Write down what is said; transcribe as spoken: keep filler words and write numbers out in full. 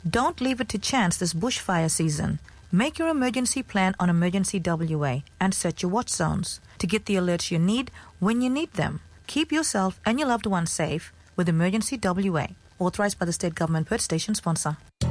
Don't leave it to chance this bushfire season. Make your emergency plan on Emergency W A and set your watch zones to get the alerts you need when you need them. Keep yourself and your loved ones safe with Emergency W A. Authorized by the State Government, Perth Station sponsor.